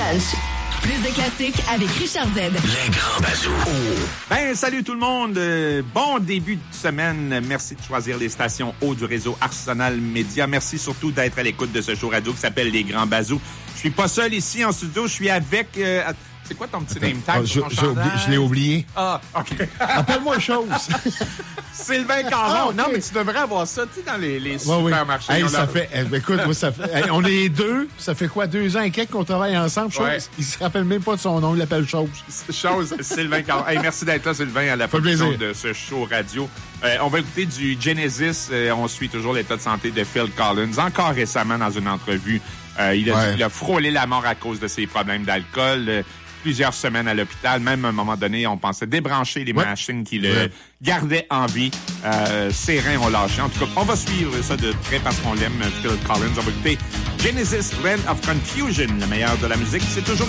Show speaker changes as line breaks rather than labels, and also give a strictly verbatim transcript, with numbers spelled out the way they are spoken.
Lunch. Plus de classiques avec Richard Z.
Les grands bazous. Oh.
Ben, salut tout le monde. Euh, bon début de semaine. Merci de choisir les stations haut du réseau Arsenal Média. Merci surtout d'être à l'écoute de ce show radio qui s'appelle Les Grands Bazous. Je suis pas seul ici en studio. Je suis avec... Euh, c'est quoi ton petit
Attends,
name tag?
oh, je, je, oublié, je l'ai oublié.
Ah, OK.
Appelle-moi une chose.
Sylvain Caron.
Ah, okay.
Non, mais tu devrais avoir ça, tu sais, dans les, les
Ouais,
supermarchés.
oui. Hey, ça
leur...
fait, eh, écoute, moi, ça fait, hey, on est deux. Ça fait quoi, deux ans et quelques qu'on travaille ensemble? Chose,
Ouais.
il se rappelle même pas de son nom. Il l'appelle Chose.
Chose, Sylvain Caron. Hey, merci d'être là, Sylvain, à la production de ce show radio. Euh, on va écouter du Genesis. Euh, on suit toujours l'état de santé de Phil Collins. Encore récemment, dans une entrevue, euh, il, a,
ouais.
il a frôlé la mort à cause de ses problèmes d'alcool. Euh, plusieurs semaines à l'hôpital. Même à un moment donné, on pensait débrancher les ouais. machines qui le ouais. gardaient en vie. Euh, ses reins ont lâché. En tout cas, on va suivre ça de près parce qu'on l'aime, Phil Collins. On va écouter Genesis, Land of Confusion, le meilleur de la musique. C'est toujours